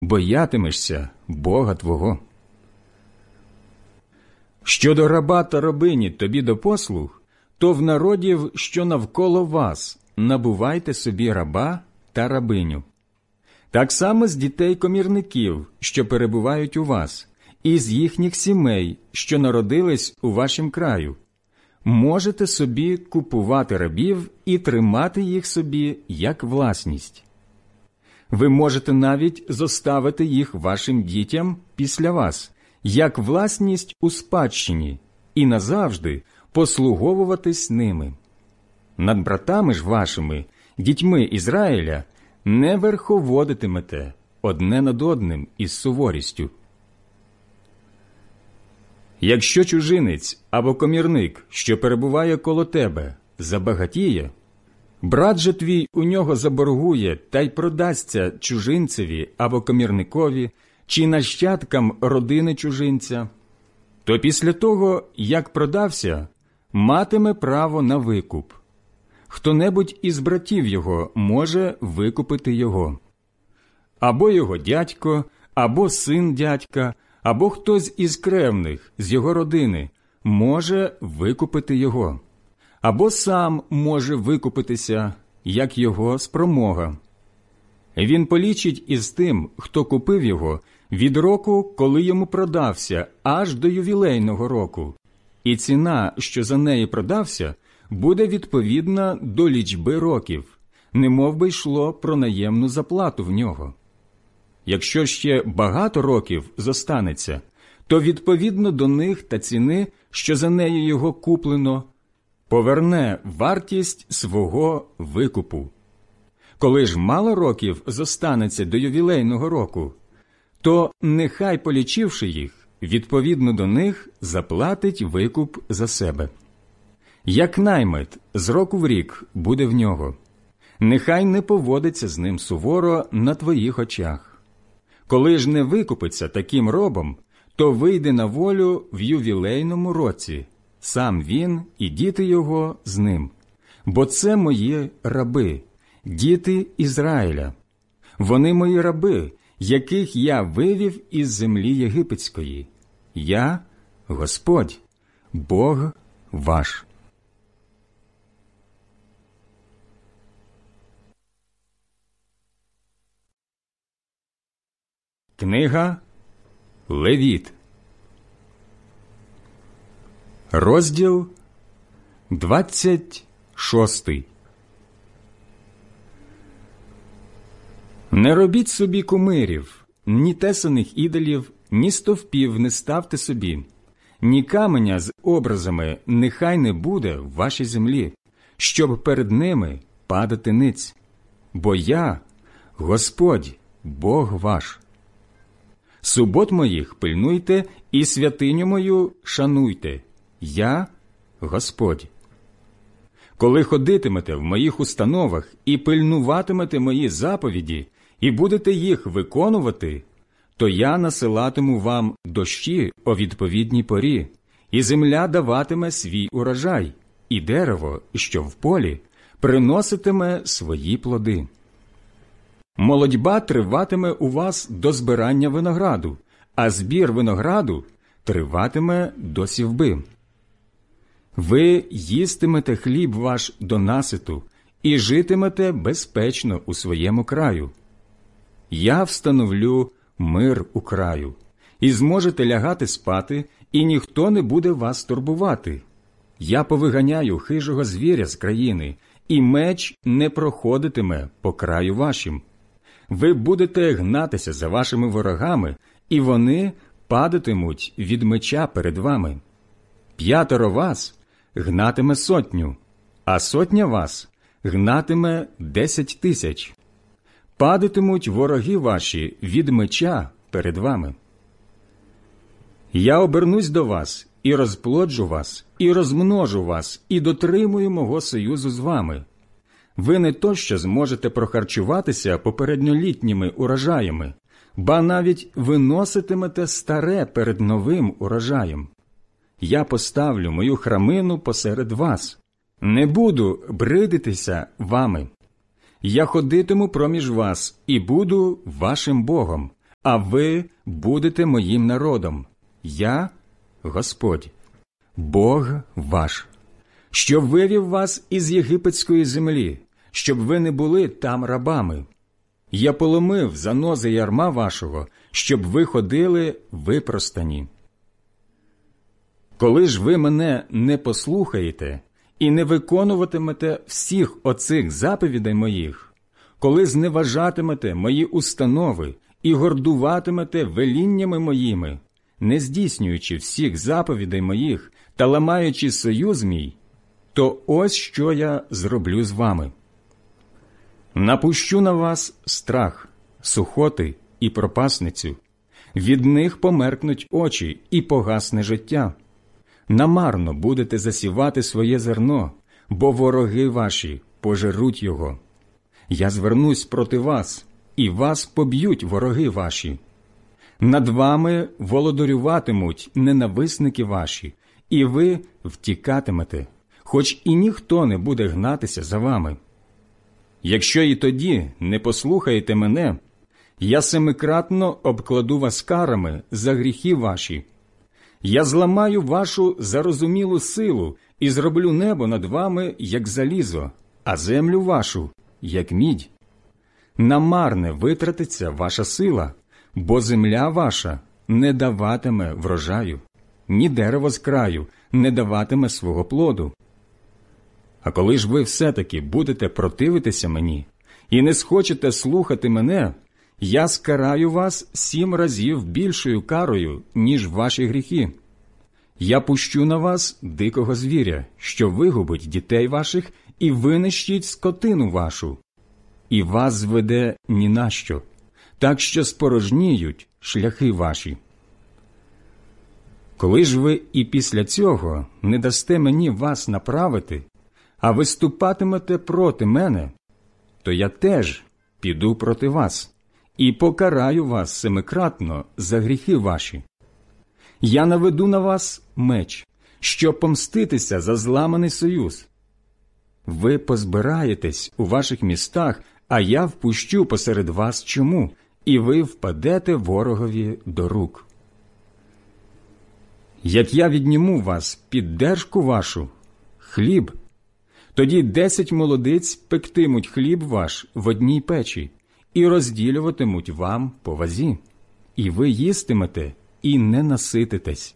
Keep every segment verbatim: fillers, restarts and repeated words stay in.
боятимешся Бога твого. Щодо раба та рабині тобі до послуг, то в народів, що навколо вас, набувайте собі раба та рабиню. Так само з дітей комірників, що перебувають у вас, і з їхніх сімей, що народились у вашім краю. Можете собі купувати рабів і тримати їх собі як власність. Ви можете навіть зоставити їх вашим дітям після вас, як власність у спадщині, і назавжди послуговуватись ними. Над братами ж вашими, дітьми Ізраїля, не верховодитимете одне над одним із суворістю. Якщо чужинець або комірник, що перебуває коло тебе, забагатіє, брат же твій у нього заборгує та й продасться чужинцеві або комірникові, чи нащадкам родини чужинця, то після того, як продався, матиме право на викуп. Хто-небудь із братів його може викупити його. Або його дядько, або син дядька, або хтось із кревних, з його родини, може викупити його. Або сам може викупитися, як його спромога. Він полічить із тим, хто купив його, від року, коли йому продався, аж до ювілейного року. І ціна, що за неї продався, буде відповідна до лічби років, немов би йшло про наємну заплату в нього. Якщо ще багато років зостанеться, то відповідно до них та ціни, що за нею його куплено, поверне вартість свого викупу. Коли ж мало років зостанеться до ювілейного року, то нехай, полічивши їх, відповідно до них заплатить викуп за себе. Як наймит з року в рік буде в нього, нехай не поводиться з ним суворо на твоїх очах. Коли ж не викупиться таким робом, то вийде на волю в ювілейному році, сам він і діти його з ним. Бо це мої раби, діти Ізраїля. Вони мої раби, яких я вивів із землі єгипетської. Я – Господь, Бог ваш. Книга Левіт, розділ двадцять шостий. Не робіть собі кумирів, ні тесаних ідолів, ні стовпів не ставте собі, ні каменя з образами нехай не буде в вашій землі, щоб перед ними падати ниць. Бо я – Господь, Бог ваш. Субот моїх пильнуйте і святиню мою шануйте. Я – Господь. Коли ходитимете в моїх установах і пильнуватимете мої заповіді, і будете їх виконувати, то я насилатиму вам дощі о відповідній порі, і земля даватиме свій урожай, і дерево, що в полі, приноситиме свої плоди. Молодьба триватиме у вас до збирання винограду, а збір винограду триватиме до сівби. Ви їстимете хліб ваш до наситу і житимете безпечно у своєму краю. Я встановлю мир у краю, і зможете лягати спати, і ніхто не буде вас турбувати. Я повиганяю хижого звіря з країни, і меч не проходитиме по краю вашим. Ви будете гнатися за вашими ворогами, і вони падатимуть від меча перед вами. П'ятеро вас гнатиме сотню, а сотня вас гнатиме десять тисяч. Падатимуть вороги ваші від меча перед вами. Я обернусь до вас і розплоджу вас, і розмножу вас, і дотримую мого союзу з вами. Ви не то що зможете прохарчуватися попередньолітніми урожаями, ба навіть виноситимете старе перед новим урожаєм. Я поставлю мою храмину посеред вас, не буду бридитися вами. Я ходитиму проміж вас і буду вашим Богом, а ви будете моїм народом. Я – Господь, Бог ваш, що вивів вас із єгипетської землі, щоб ви не були там рабами. Я поломив занози ярма вашого, щоб ви ходили випростані. Коли ж ви мене не послухаєте і не виконуватимете всіх оцих заповідей моїх, коли зневажатимете мої установи і гордуватимете веліннями моїми, не здійснюючи всіх заповідей моїх та ламаючи союз мій, то ось що я зроблю з вами. Напущу на вас страх, сухоти і пропасницю. Від них померкнуть очі і погасне життя. Намарно будете засівати своє зерно, бо вороги ваші пожеруть його. Я звернусь проти вас, і вас поб'ють вороги ваші. Над вами володарюватимуть ненависники ваші, і ви втікатимете, хоч і ніхто не буде гнатися за вами. Якщо і тоді не послухаєте мене, я семикратно обкладу вас карами за гріхи ваші. Я зламаю вашу зарозумілу силу і зроблю небо над вами, як залізо, а землю вашу, як мідь. Намарне витратиться ваша сила, бо земля ваша не даватиме врожаю, ні дерево з краю не даватиме свого плоду. А коли ж ви все-таки будете противитися мені і не схочете слухати мене, я скараю вас сім разів більшою карою, ніж ваші гріхи. Я пущу на вас дикого звіря, що вигубить дітей ваших і винищить скотину вашу. І вас зведе ні на що, так що спорожніють шляхи ваші. Коли ж ви і після цього не дасте мені вас направити, а виступатимете проти мене, то я теж піду проти вас і покараю вас семикратно за гріхи ваші. Я наведу на вас меч, щоб помститися за зламаний союз. Ви позбираєтесь у ваших містах, а я впущу посеред вас чуму, і ви впадете ворогові до рук. Як я відніму вас під держку вашу, хліб, тоді десять молодиць пектимуть хліб ваш в одній печі і розділюватимуть вам по вазі, і ви їстимете і не насититесь.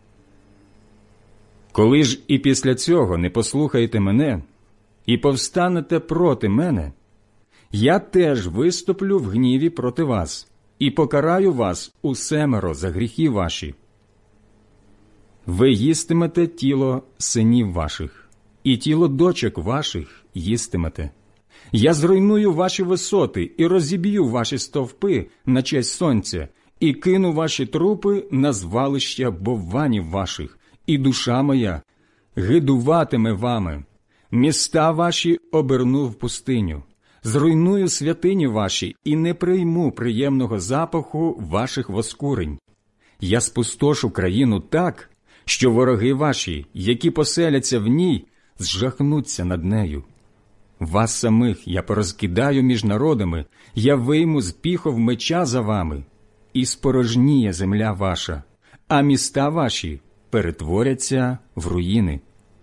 Коли ж і після цього не послухаєте мене і повстанете проти мене, я теж виступлю в гніві проти вас і покараю вас усемеро за гріхи ваші. Ви їстимете тіло синів ваших, і тіло дочок ваших їстимете. Я зруйную ваші висоти і розіб'ю ваші стовпи на честь сонця, і кину ваші трупи на звалища бовванів ваших, і душа моя гидуватиме вами. Міста ваші оберну в пустиню, зруйную святині ваші і не прийму приємного запаху ваших воскурень. Я спустошу країну так, що вороги ваші, які поселяться в ній, зжахнуться над нею. Вас самих я порозкидаю між народами, я вийму з піхов меча за вами, і спорожніє земля ваша, а міста ваші перетворяться в руїни.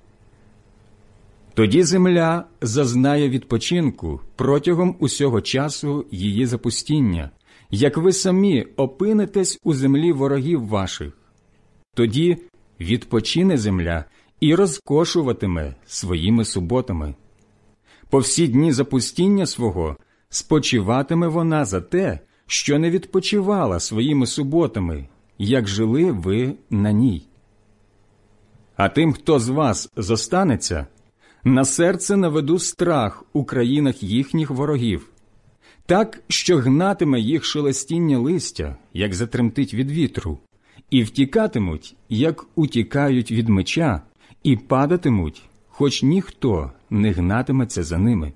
Тоді земля зазнає відпочинку протягом усього часу її запустіння, як ви самі опинитесь у землі ворогів ваших. Тоді відпочине земля і розкошуватиме своїми суботами. По всі дні запустіння свого спочиватиме вона за те, що не відпочивала своїми суботами, як жили ви на ній. А тим, хто з вас зостанеться, на серце наведу страх у країнах їхніх ворогів, так, що гнатиме їх шелестіння листя, як затремтить від вітру, і втікатимуть, як утікають від меча, і падатимуть, хоч ніхто не гнатиметься за ними.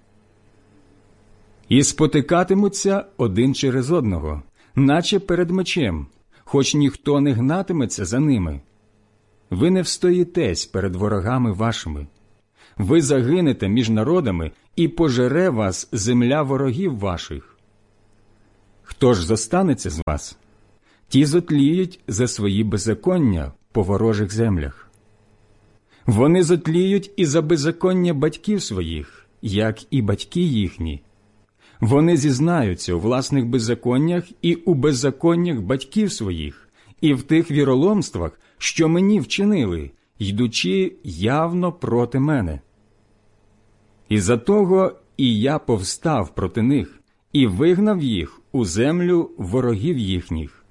І спотикатимуться один через одного, наче перед мечем, хоч ніхто не гнатиметься за ними. Ви не встоїтесь перед ворогами вашими. Ви загинете між народами, і пожере вас земля ворогів ваших. Хто ж зостанеться з вас? Ті зотліють за свої беззаконня по ворожих землях. Вони зотліють і за беззаконня батьків своїх, як і батьки їхні. Вони зізнаються у власних беззаконнях і у беззаконнях батьків своїх, і в тих віроломствах, що мені вчинили, йдучи явно проти мене. Із-за того і я повстав проти них, і вигнав їх у землю ворогів їхніх.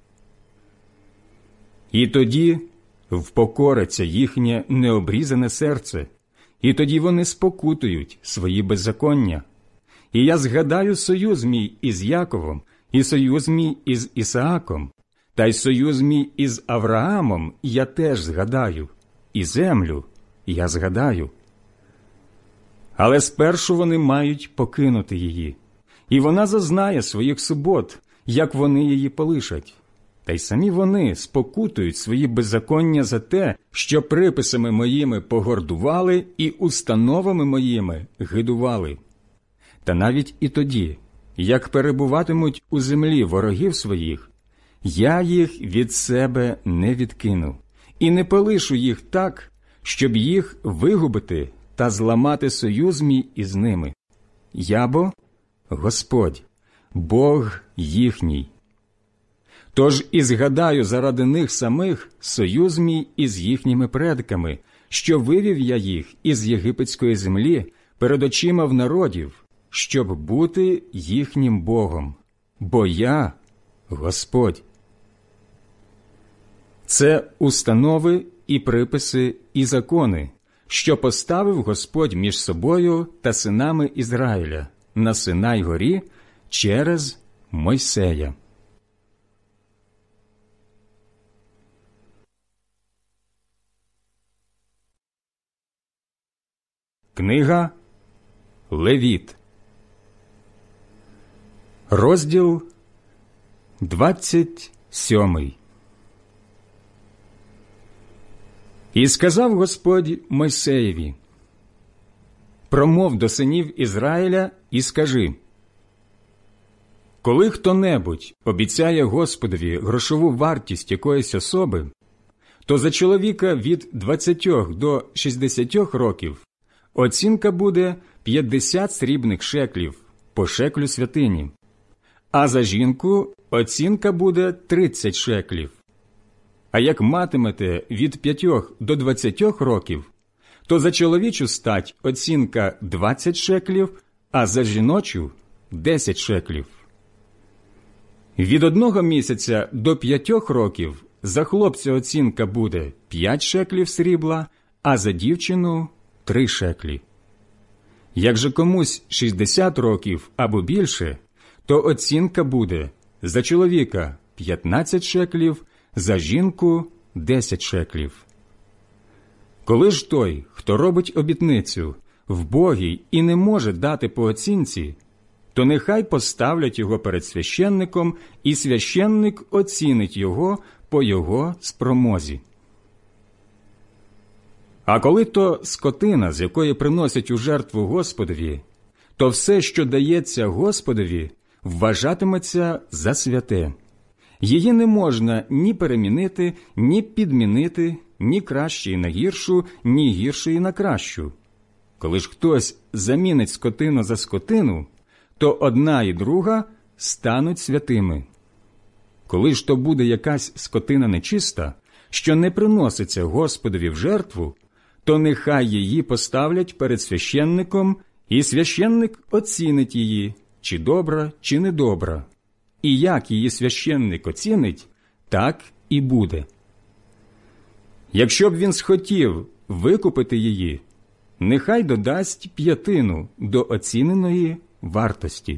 І тоді впокориться їхнє необрізане серце, і тоді вони спокутують свої беззаконня. І я згадаю союз мій із Яковом, і союз мій із Ісааком, та й союз мій із Авраамом я теж згадаю, і землю я згадаю. Але спершу вони мають покинути її, і вона зазнає своїх субот, як вони її полишать. Та й самі вони спокутують свої беззаконня за те, що приписами моїми погордували і установами моїми гидували. Та навіть і тоді, як перебуватимуть у землі ворогів своїх, я їх від себе не відкину, і не полишу їх так, щоб їх вигубити та зламати союз мій із ними. Я бо Господь, Бог їхній. Тож і згадаю заради них самих союз мій із їхніми предками, що вивів я їх із єгипетської землі перед очима в народів, щоб бути їхнім Богом, бо я Господь. Це установи і приписи і закони, що поставив Господь між собою та синами Ізраїля на Синай горі через Мойсея. Книга Левіт, розділ двадцять сьомий. І сказав Господь Мойсеєві: «Промов до синів Ізраїля і скажи: коли хто-небудь обіцяє Господові грошову вартість якоїсь особи, то за чоловіка від двадцяти до шістдесяти років оцінка буде п'ятдесят срібних шеклів по шеклю святині, а за жінку оцінка буде тридцять шеклів. А як матимете від п'ятьох до двадцяти років, то за чоловічу стать оцінка двадцять шеклів, а за жіночу – десять шеклів. Від одного місяця до п'ятьох років за хлопця оцінка буде п'ять шеклів срібла, а за дівчину – три шеклі. Як же комусь шістдесят років або більше, то оцінка буде за чоловіка п'ятнадцять шеклів, за жінку – десять шеклів. Коли ж той, хто робить обітницю, вбогий і не може дати по оцінці, то нехай поставлять його перед священником, і священник оцінить його по його спромозі. А коли то скотина, з якої приносять у жертву Господові, то все, що дається Господові, вважатиметься за святе. Її не можна ні перемінити, ні підмінити, ні кращої на гіршу, ні гіршої на кращу. Коли ж хтось замінить скотину за скотину, то одна і друга стануть святими. Коли ж то буде якась скотина нечиста, що не приноситься Господові в жертву, то нехай її поставлять перед священником, і священник оцінить її, чи добра, чи недобра. І як її священник оцінить, так і буде. Якщо б він схотів викупити її, нехай додасть п'ятину до оціненої вартості.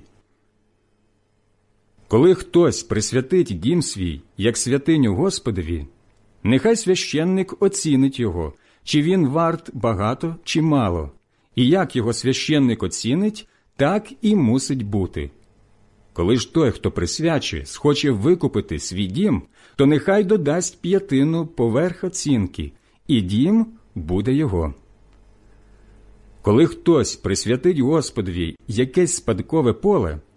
Коли хтось присвятить дім свій, як святиню Господові, нехай священник оцінить його, чи він варт багато, чи мало, і як його священник оцінить, так і мусить бути. Коли ж той, хто присвячує, схоче викупити свій дім, то нехай додасть п'ятину поверх оцінки, і дім буде його. Коли хтось присвятить Господові якесь спадкове поле,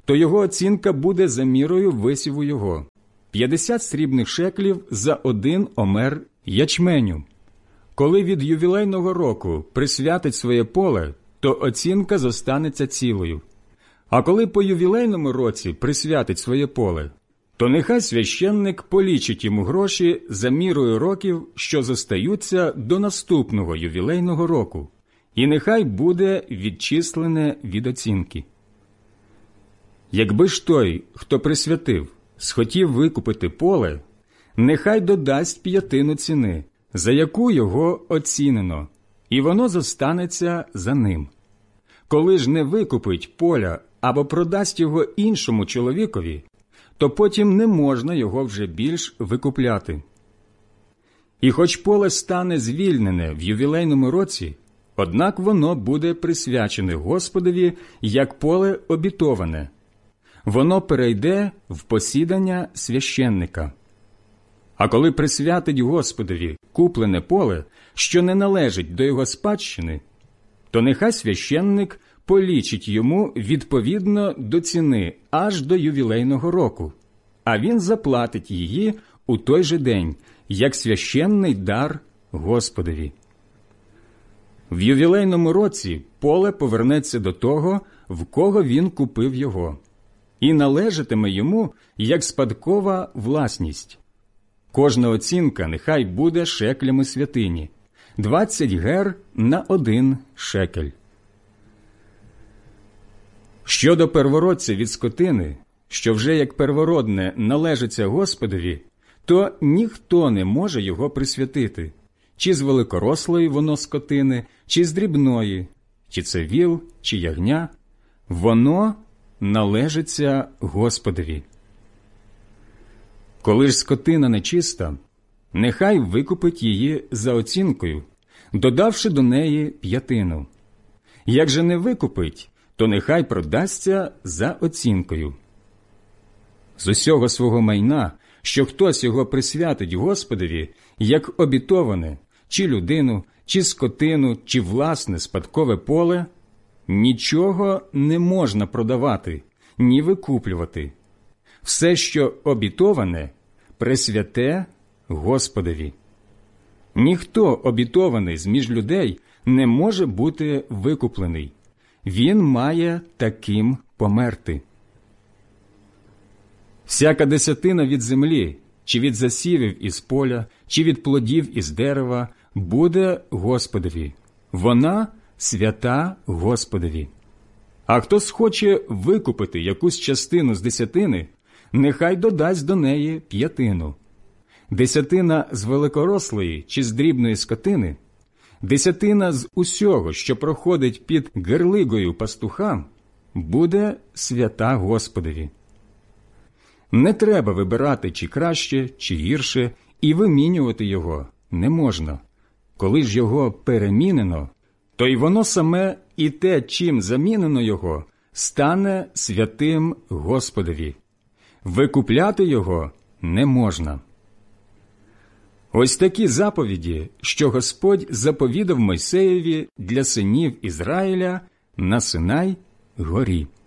то його оцінка буде за мірою висіву його – п'ятдесят срібних шеклів за один омер ячменю. Коли від ювілейного року присвятить своє поле, то оцінка зостанеться цілою. А коли по ювілейному році присвятить своє поле, то нехай священник полічить йому гроші за мірою років, що зостаються до наступного ювілейного року, і нехай буде відчислене від оцінки. Якби ж той, хто присвятив, схотів викупити поле, нехай додасть п'ятину ціни, за яку його оцінено, і воно зостанеться за ним. Коли ж не викупить поля або продасть його іншому чоловікові, то потім не можна його вже більш викупляти. І хоч поле стане звільнене в ювілейному році, однак воно буде присвячене Господові як поле обітоване. Воно перейде в посідання священника. А коли присвятить Господові куплене поле, що не належить до його спадщини, то нехай священник полічить йому відповідно до ціни аж до ювілейного року, а він заплатить її у той же день, як священний дар Господові. В ювілейному році поле повернеться до того, в кого він купив його, і належатиме йому як спадкова власність. Кожна оцінка нехай буде шеклями святині – двадцять гер на один шекель. Щодо первородця від скотини, що вже як первородне належиться Господові, то ніхто не може його присвятити, чи з великорослої воно скотини, чи з дрібної, чи це віл, чи ягня, воно належиться Господові. Коли ж скотина нечиста, нехай викупить її за оцінкою, додавши до неї п'ятину. Як же не викупить, то нехай продасться за оцінкою. З усього свого майна, що хтось його присвятить Господові, як обітоване, чи людину, чи скотину, чи власне спадкове поле, нічого не можна продавати, ні викуплювати. Все, що обітоване, присвяте Господові. Ніхто обітований з-між людей не може бути викуплений. Він має таким померти. Всяка десятина від землі, чи від засівів із поля, чи від плодів із дерева, буде Господові. Вона свята Господові. А хто схоче викупити якусь частину з десятини, нехай додасть до неї п'ятину. Десятина з великорослої чи з дрібної скотини, десятина з усього, що проходить під герлигою пастуха, буде свята Господові. Не треба вибирати, чи краще, чи гірше, і вимінювати його не можна. Коли ж його перемінено, то й воно саме і те, чим замінено його, стане святим Господові. Викупляти його не можна. Ось такі заповіді, що Господь заповідав Мойсеєві для синів Ізраїля на Синай горі.